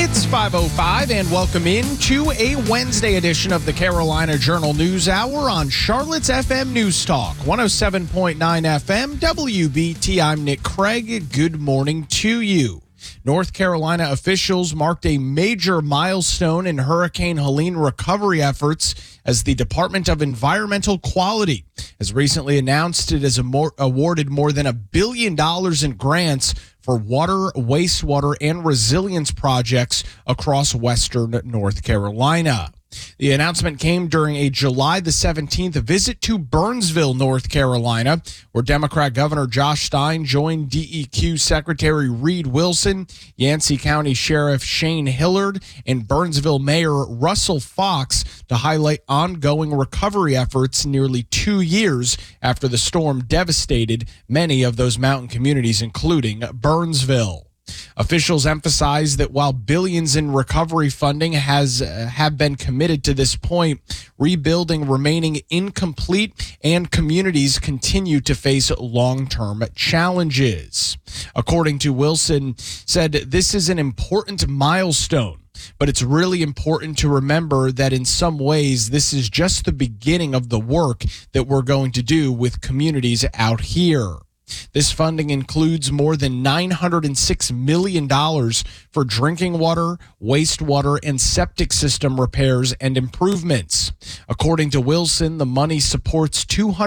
It's 5:05 and welcome in to a Wednesday edition of the Carolina Journal News Hour on Charlotte's FM News Talk, 107.9 FM, WBT. I'm Nick Craig. Good morning to you. North Carolina officials marked a major milestone in Hurricane Helene recovery efforts as the Department of Environmental Quality has recently announced it has awarded more than $1 billion in grants for water, wastewater, and resilience projects across western North Carolina. The announcement came during a July the 17th visit to Burnsville, North Carolina, where Democrat Governor Josh Stein joined DEQ Secretary Reed Wilson, Yancey County Sheriff Shane Hillard, and Burnsville Mayor Russell Fox to highlight ongoing recovery efforts nearly 2 years after the storm devastated many of those mountain communities, including Burnsville. Officials emphasized that while billions in recovery funding have been committed to this point, rebuilding remaining incomplete and communities continue to face long-term challenges. According to Wilson, said this is an important milestone, but it's really important to remember that in some ways this is just the beginning of the work that we're going to do with communities out here. This funding includes more than $906 million for drinking water, wastewater, and septic system repairs and improvements. According to Wilson, the money supports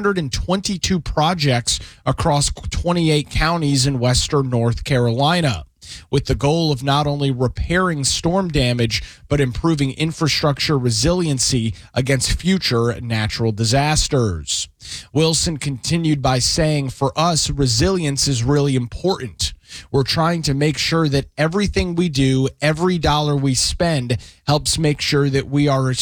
222 projects across 28 counties in western North Carolina, with the goal of not only repairing storm damage, but improving infrastructure resiliency against future natural disasters. Wilson continued by saying, for us, resilience is really important. We're trying to make sure that everything we do, every dollar we spend, helps make sure that we are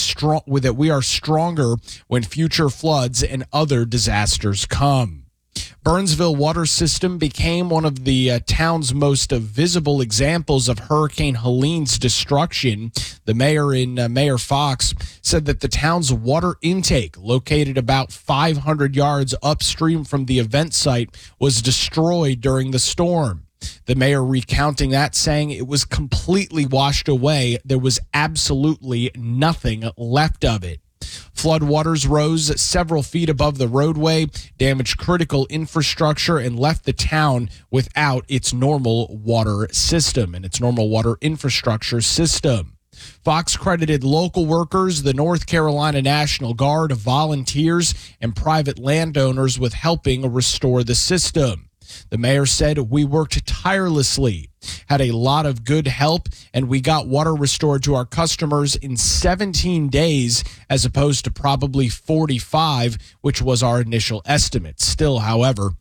stronger when future floods and other disasters come. Burnsville water system became one of the town's most visible examples of Hurricane Helene's destruction. The Mayor Fox said that the town's water intake, located about 500 yards upstream from the event site, was destroyed during the storm. The mayor recounting that, saying it was completely washed away. There was absolutely nothing left of it. Floodwaters rose several feet above the roadway, damaged critical infrastructure, and left the town without its normal water system and its normal water infrastructure system. Fox credited local workers, the North Carolina National Guard, volunteers, and private landowners with helping restore the system. The mayor said, "We worked tirelessly, had a lot of good help, and we got water restored to our customers in 17 days as opposed to probably 45, which was our initial estimate." Still, however,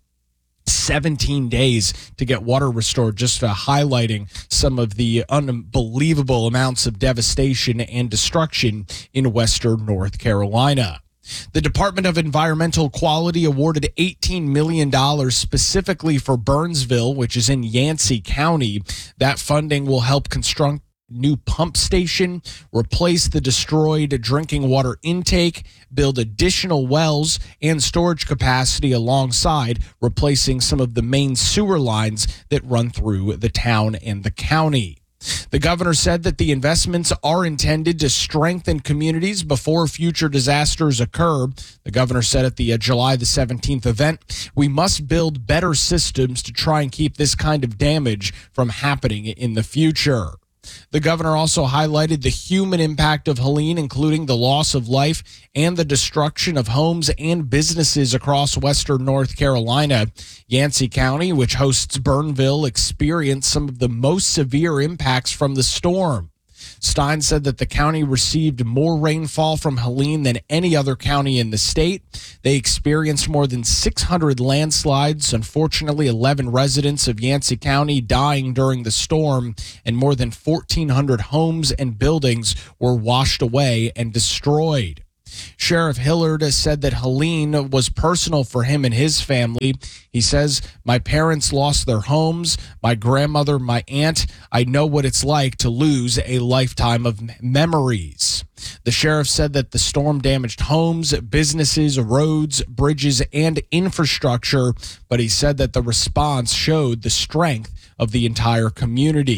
17 days to get water restored, just highlighting some of the unbelievable amounts of devastation and destruction in western North Carolina. The Department of Environmental Quality awarded $18 million specifically for Burnsville, which is in Yancey County. That funding will help construct new pump station, replace the destroyed drinking water intake, build additional wells and storage capacity alongside replacing some of the main sewer lines that run through the town and the county. The governor said that the investments are intended to strengthen communities before future disasters occur. The governor said at the July the 17th event, "We must build better systems to try and keep this kind of damage from happening in the future." The governor also highlighted the human impact of Helene, including the loss of life and the destruction of homes and businesses across western North Carolina. Yancey County, which hosts Burnsville, experienced some of the most severe impacts from the storm. Stein said that the county received more rainfall from Helene than any other county in the state. They experienced more than 600 landslides. Unfortunately, 11 residents of Yancey County dying during the storm, and more than 1,400 homes and buildings were washed away and destroyed. Sheriff Hillard has said that Helene was personal for him and his family. He says, "My parents lost their homes, my grandmother, my aunt. I know what it's like to lose a lifetime of memories." The sheriff said that the storm damaged homes, businesses, roads, bridges, and infrastructure, but he said that the response showed the strength of the entire community.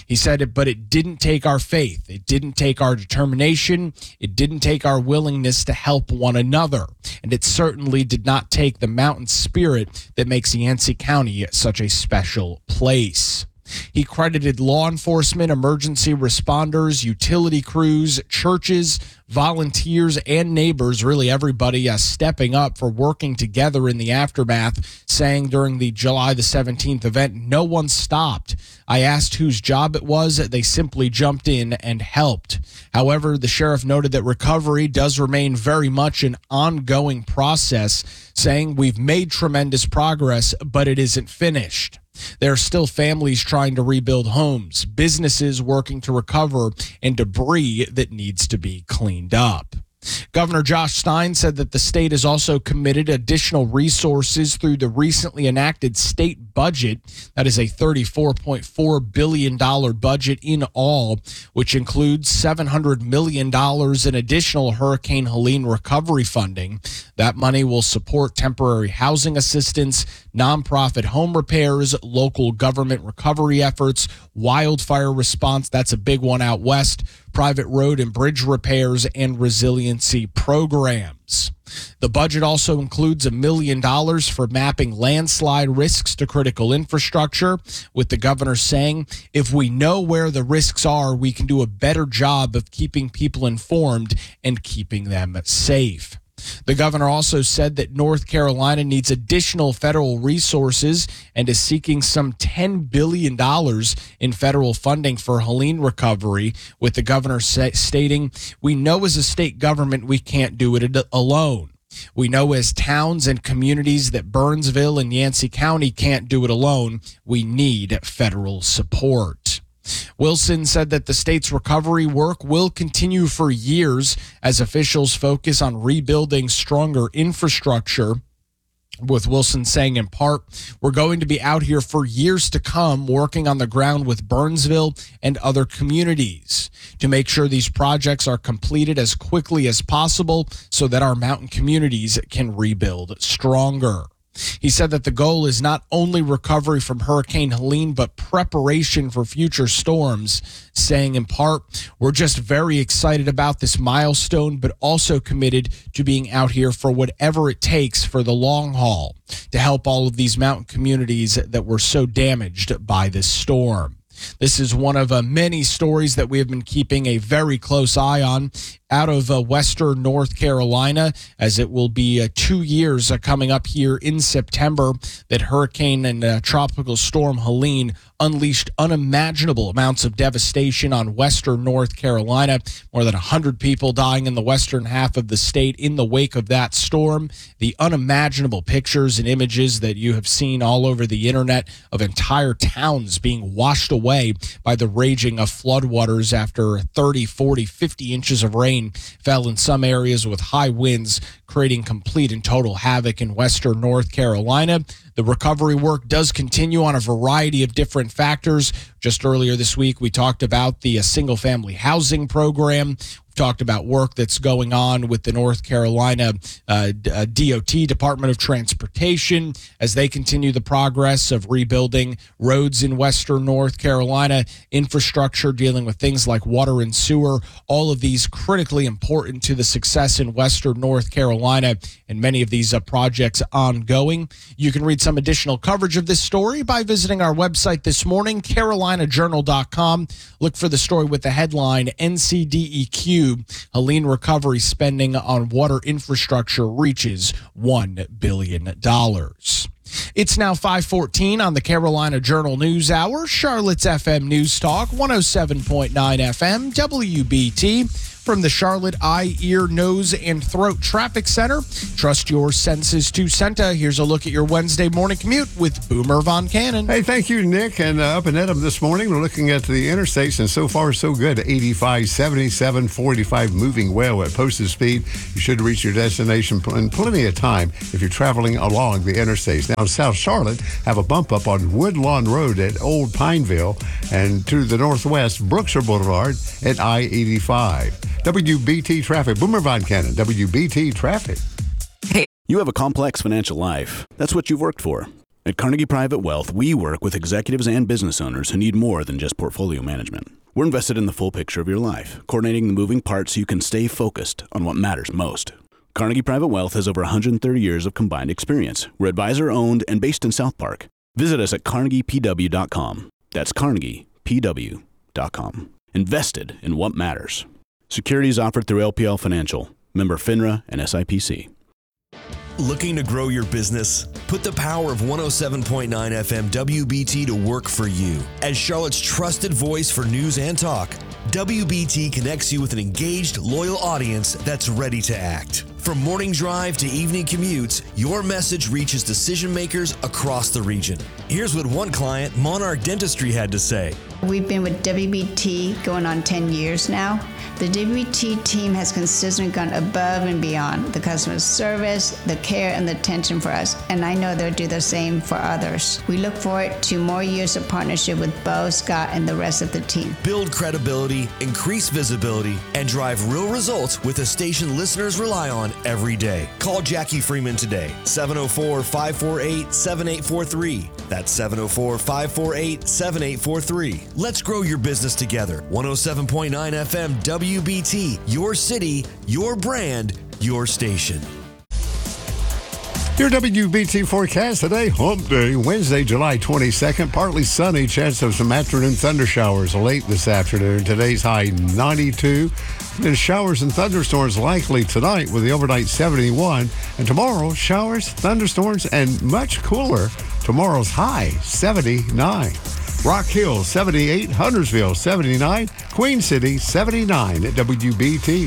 He said, but it didn't take our faith. It didn't take our determination. It didn't take our willingness to help one another. And it certainly did not take the mountain spirit that makes Yancey County such a special place. He credited law enforcement, emergency responders, utility crews, churches, volunteers, and neighbors, really everybody stepping up for working together in the aftermath, saying during the July the 17th event, no one stopped. I asked whose job it was. They simply jumped in and helped. However, the sheriff noted that recovery does remain very much an ongoing process, saying we've made tremendous progress, but it isn't finished. There are still families trying to rebuild homes, businesses working to recover, and debris that needs to be cleaned up. Governor Josh Stein said that the state has also committed additional resources through the recently enacted state budget. That is a $34.4 billion budget in all, which includes $700 million in additional Hurricane Helene recovery funding. That money will support temporary housing assistance, nonprofit home repairs, local government recovery efforts, wildfire response, that's a big one out west, private road and bridge repairs, and resiliency programs. The budget also includes $1 million for mapping landslide risks to critical infrastructure, with the governor saying, if we know where the risks are, we can do a better job of keeping people informed and keeping them safe. The governor also said that North Carolina needs additional federal resources and is seeking some $10 billion in federal funding for Helene recovery, with the governor stating, we know as a state government we can't do it alone. We know as towns and communities that Burnsville and Yancey County can't do it alone. We need federal support. Wilson said that the state's recovery work will continue for years as officials focus on rebuilding stronger infrastructure, with Wilson saying in part, we're going to be out here for years to come working on the ground with Burnsville and other communities to make sure these projects are completed as quickly as possible so that our mountain communities can rebuild stronger. He said that the goal is not only recovery from Hurricane Helene, but preparation for future storms, saying in part, we're just very excited about this milestone, but also committed to being out here for whatever it takes for the long haul to help all of these mountain communities that were so damaged by this storm. This is one of many stories that we have been keeping a very close eye on out of western North Carolina, as it will be 2 years coming up here in September that Hurricane and Tropical Storm Helene unleashed unimaginable amounts of devastation on western North Carolina. More than 100 people dying in the western half of the state in the wake of that storm. The unimaginable pictures and images that you have seen all over the internet of entire towns being washed away by the raging of floodwaters after 30, 40, 50 inches of rain fell in some areas with high winds, creating complete and total havoc in western North Carolina. The recovery work does continue on a variety of different factors. Just earlier this week, we talked about the single-family housing program. Talked about work that's going on with the North Carolina DOT, Department of Transportation, as they continue the progress of rebuilding roads in western North Carolina, infrastructure dealing with things like water and sewer, all of these critically important to the success in western North Carolina, and many of these projects ongoing. You can read some additional coverage of this story by visiting our website this morning, carolinajournal.com. Look for the story with the headline, NCDEQ. Helene recovery spending on water infrastructure reaches $1 billion. It's now 5:14 on the Carolina Journal News Hour, Charlotte's FM News Talk, 107.9 FM, WBT. From the Charlotte Eye, Ear, Nose, and Throat Traffic Center. Trust your senses to Senta. Here's a look at your Wednesday morning commute with Boomer Von Cannon. Hey, thank you, Nick. And up in Edam this morning, we're looking at the interstates, and so far so good. 85, 77, 45, moving well at posted speed. You should reach your destination in plenty of time if you're traveling along the interstates. Now, South Charlotte have a bump up on Woodlawn Road at Old Pineville, and to the northwest, Brookshire Boulevard at I-85. WBT Traffic. Boomer Von Cannon, WBT Traffic. You have a complex financial life. That's what you've worked for. At Carnegie Private Wealth, we work with executives and business owners who need more than just portfolio management. We're invested in the full picture of your life, coordinating the moving parts so you can stay focused on what matters most. Carnegie Private Wealth has over 130 years of combined experience. We're advisor-owned and based in South Park. Visit us at carnegiepw.com. That's carnegiepw.com. Invested in what matters. Securities offered through LPL Financial. Member FINRA and SIPC. Looking to grow your business? Put the power of 107.9 FM WBT to work for you. As Charlotte's trusted voice for news and talk, WBT connects you with an engaged, loyal audience that's ready to act. From morning drive to evening commutes, your message reaches decision makers across the region. Here's what one client, Monarch Dentistry, had to say. We've been with WBT going on 10 years now. The WBT team has consistently gone above and beyond the customer service, the care, and the attention for us, and I know they'll do the same for others. We look forward to more years of partnership with Bo, Scott, and the rest of the team. Build credibility, increase visibility, and drive real results with a station listeners rely on every day. Call Jackie Freeman today, 704-548-7843. That's 704-548-7843. Let's grow your business together. 107.9 FM WBT, your city, your brand, your station. Your WBT forecast today, hump day, Wednesday, July 22nd. Partly sunny, chance of some afternoon thunder showers late this afternoon. Today's high 92. Then showers and thunderstorms likely tonight with the overnight 71. And tomorrow, showers, thunderstorms, and much cooler. Tomorrow's high 79. Rock Hill 78, Huntersville 79, Queen City 79 at WBT.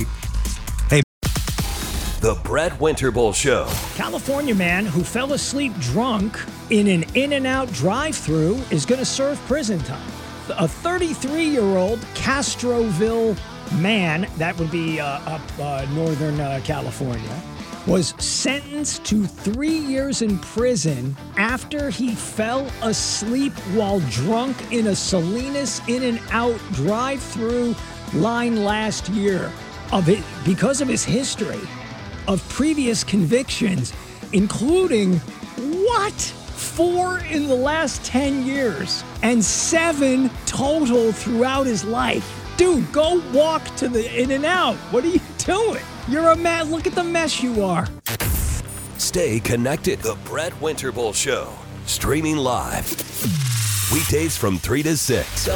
The Brett Winterble Show. California man who fell asleep drunk in an In-N-Out drive-thru is going to serve prison time. A 33-year-old Castroville man, that would be up northern California, was sentenced to 3 years in prison after he fell asleep while drunk in a Salinas In-N-Out drive-thru line last year because of his history of previous convictions, including 4 in the last 10 years and 7 total throughout his life. Dude, go walk to the In-N-Out. What are you doing? You're a man. Look at the mess you are. Stay connected. The Brett Winterble Show. Streaming live. Weekdays from 3 to 6.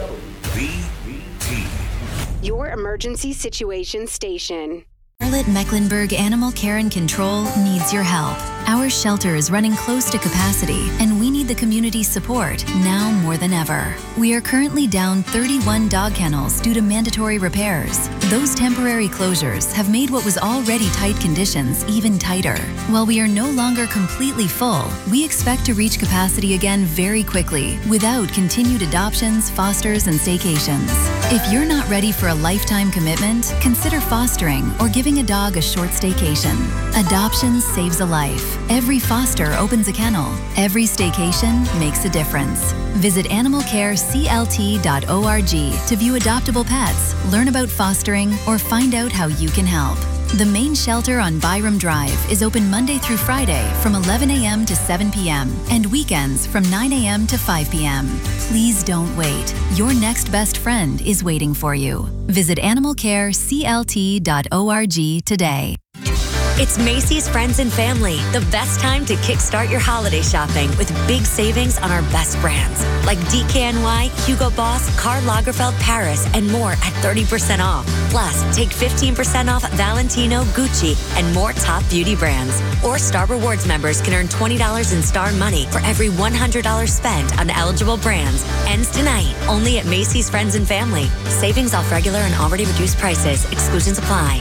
WBT. Your emergency situation station. Charlotte Mecklenburg Animal Care and Control needs your help. Our shelter is running close to capacity, and we need the community's support now more than ever. We are currently down 31 dog kennels due to mandatory repairs. Those temporary closures have made what was already tight conditions even tighter. While we are no longer completely full, we expect to reach capacity again very quickly without continued adoptions, fosters, and staycations. If you're not ready for a lifetime commitment, consider fostering or giving a dog a short staycation. Adoption saves a life. Every foster opens a kennel. Every staycation makes a difference. Visit animalcareclt.org to view adoptable pets, learn about fostering, or find out how you can help. The main shelter on Byram Drive is open Monday through Friday from 11 a.m. to 7 p.m. and weekends from 9 a.m. to 5 p.m. Please don't wait. Your next best friend is waiting for you. Visit animalcareclt.org today. It's Macy's Friends and Family, the best time to kickstart your holiday shopping with big savings on our best brands like DKNY, Hugo Boss, Karl Lagerfeld Paris, and more at 30% off. Plus, take 15% off Valentino, Gucci, and more top beauty brands. Or Star Rewards members can earn $20 in Star Money for every $100 spent on eligible brands. Ends tonight, only at Macy's Friends and Family. Savings off regular and already reduced prices. Exclusions apply.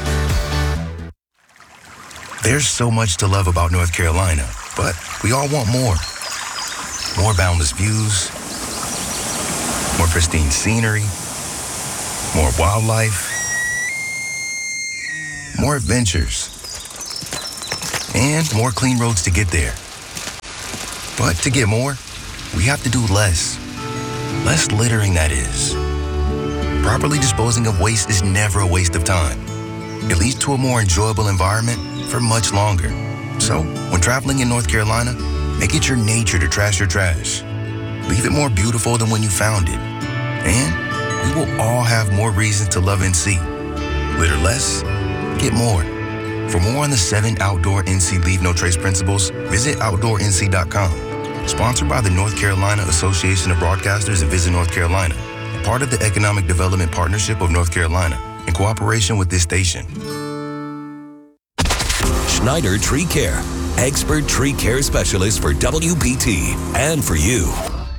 There's so much to love about North Carolina, but we all want more. More boundless views, more pristine scenery, more wildlife, more adventures, and more clean roads to get there. But to get more, we have to do less. Less littering, that is. Properly disposing of waste is never a waste of time. It leads to a more enjoyable environment for much longer. So, when traveling in North Carolina, Make it your nature to trash your trash. Leave it more beautiful than when you found it. And we will all have more reasons to love NC. Litter less, get more. For more on the 7 outdoor NC Leave No Trace principles, visit OutdoorNC.com. Sponsored by the North Carolina Association of Broadcasters and Visit North Carolina. Part of the Economic Development Partnership of North Carolina, in cooperation with this station. Schneider Tree Care, expert tree care specialist for WBT and for you.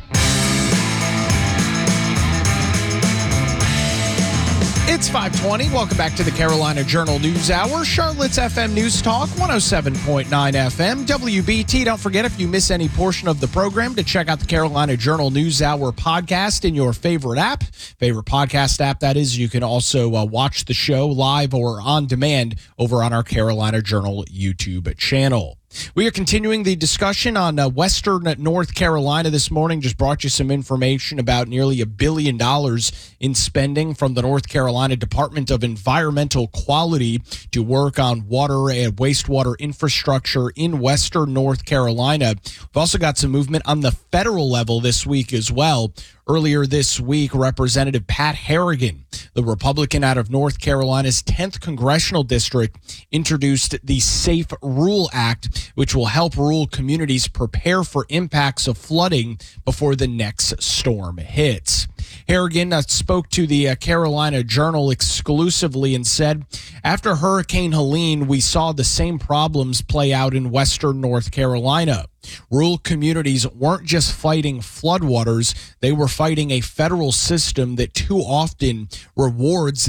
It's 5:20. Welcome back to the Carolina Journal News Hour. Charlotte's FM News Talk, 107.9 FM, WBT. Don't forget, if you miss any portion of the program, to check out the Carolina Journal News Hour podcast in your favorite podcast app, that is. You can also watch the show live or on demand over on our Carolina Journal YouTube channel. We are continuing the discussion on Western North Carolina this morning. Just brought you some information about nearly $1 billion in spending from the North Carolina Department of Environmental Quality to work on water and wastewater infrastructure in Western North Carolina. We've also got some movement on the federal level this week as well. Earlier this week, Representative Pat Harrigan, the Republican out of North Carolina's 10th Congressional District, introduced the Safe Rule Act, which will help rural communities prepare for impacts of flooding before the next storm hits. Harrigan spoke to the Carolina Journal exclusively and said, after Hurricane Helene, we saw the same problems play out in Western North Carolina. Rural communities weren't just fighting floodwaters, they were fighting a federal system that too often rewards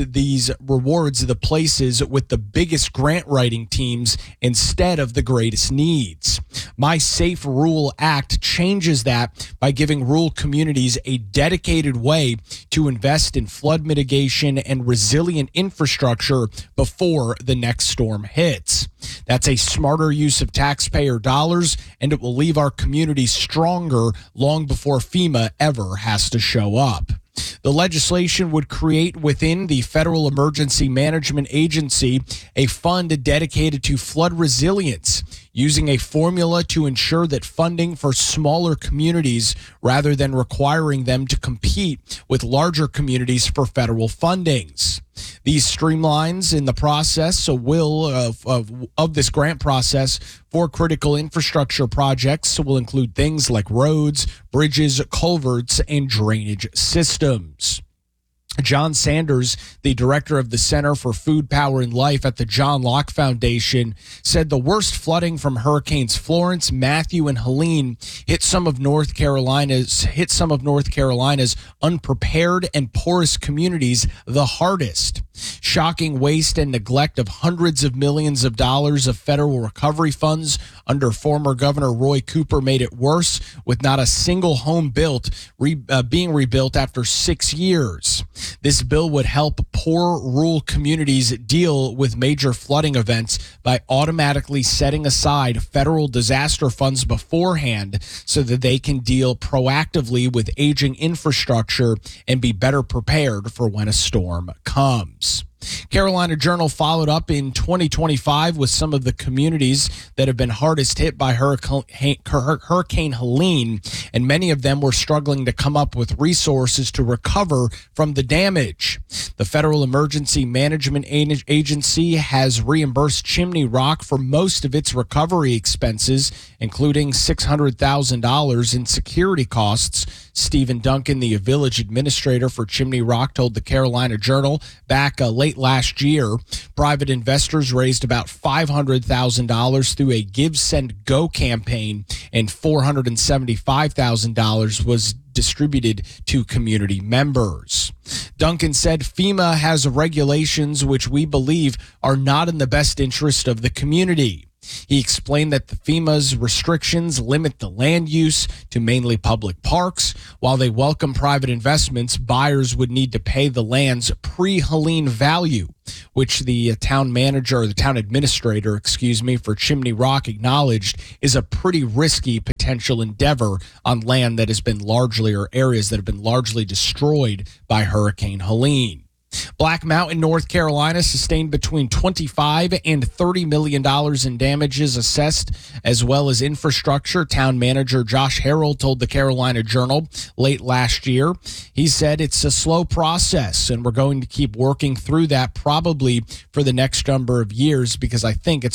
the places with the biggest grant writing teams instead of the greatest needs. My Safe Rule Act changes that by giving rural communities a dedicated way to invest in flood mitigation and resilient infrastructure before the next storm hits. That's a smarter use of taxpayer dollars, and it will leave our communities stronger long before FEMA ever has to show up. The legislation would create within the Federal Emergency Management Agency a fund dedicated to flood resilience, using a formula to ensure that funding for smaller communities rather than requiring them to compete with larger communities for federal fundings. These streamlines in the process of this grant process for critical infrastructure projects will include things like roads, bridges, culverts, and drainage systems. John Sanders, the director of the Center for Food, Power, and Life at the John Locke Foundation, said the worst flooding from Hurricanes Florence, Matthew, and Helene hit some of North Carolina's unprepared and porous communities the hardest. Shocking waste and neglect of hundreds of millions of dollars of federal recovery funds under former Governor Roy Cooper made it worse, with not a single home being rebuilt after 6 years. This bill would help poor rural communities deal with major flooding events by automatically setting aside federal disaster funds beforehand so that they can deal proactively with aging infrastructure and be better prepared for when a storm comes. Carolina Journal followed up in 2025 with some of the communities that have been hardest hit by Hurricane Helene, and many of them were struggling to come up with resources to recover from the damage. The Federal Emergency Management Agency has reimbursed Chimney Rock for most of its recovery expenses, including $600,000 in security costs. Stephen Duncan, the village administrator for Chimney Rock, told the Carolina Journal back late last year, private investors raised about $500,000 through a Give, Send, Go campaign, and $475,000 was distributed to community members. Duncan said FEMA has regulations which we believe are not in the best interest of the community. He explained that the FEMA's restrictions limit the land use to mainly public parks. While they welcome private investments, buyers would need to pay the land's pre-Helene value, which the town administrator for Chimney Rock acknowledged is a pretty risky potential endeavor on land that has been areas that have been largely destroyed by Hurricane Helene. Black Mountain, North Carolina, sustained between $25 and $30 million in damages assessed, as well as infrastructure. Town manager Josh Harrell told the Carolina Journal late last year. He said it's a slow process, and we're going to keep working through that probably for the next number of years, because I think it's